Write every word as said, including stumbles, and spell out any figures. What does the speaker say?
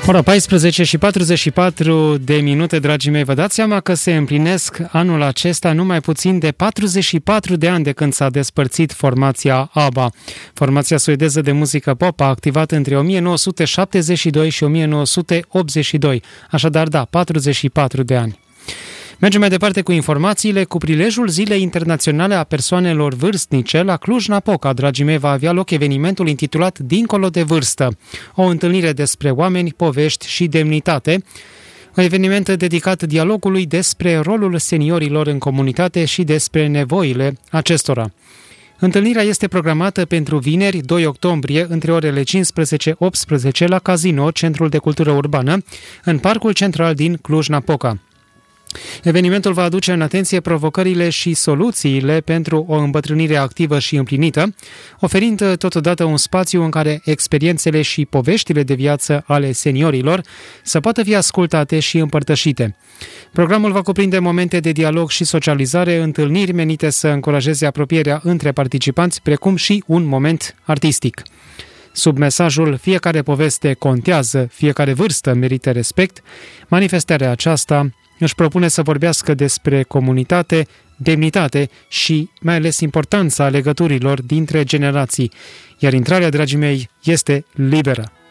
Ora paisprezece și patruzeci și patru de minute, dragii mei, vă dați seama că se împlinesc anul acesta numai puțin de patruzeci și patru de ani de când s-a despărțit formația ABBA. Formația suedeză de muzică pop a activat între o mie nouă sute șaptezeci și doi și o mie nouă sute optzeci și doi, așadar da, patruzeci și patru de ani. Mergem mai departe cu informațiile. Cu prilejul Zilei Internaționale a Persoanelor Vârstnice, la Cluj-Napoca, dragii mei, va avea loc evenimentul intitulat Dincolo de vârstă, o întâlnire despre oameni, povești și demnitate, un eveniment dedicat dialogului despre rolul seniorilor în comunitate și despre nevoile acestora. Întâlnirea este programată pentru vineri, doi octombrie, între orele cincisprezece optsprezece la Casino, Centrul de Cultură Urbană, în Parcul Central din Cluj-Napoca. Evenimentul va aduce în atenție provocările și soluțiile pentru o îmbătrânire activă și împlinită, oferind totodată un spațiu în care experiențele și poveștile de viață ale seniorilor să poată fi ascultate și împărtășite. Programul va cuprinde momente de dialog și socializare, întâlniri menite să încurajeze apropierea între participanți, precum și un moment artistic. Sub mesajul "Fiecare poveste contează, fiecare vârstă merită respect", manifestarea aceasta își propune să vorbească despre comunitate, demnitate și mai ales importanța legăturilor dintre generații. Iar intrarea, dragii mei, este liberă.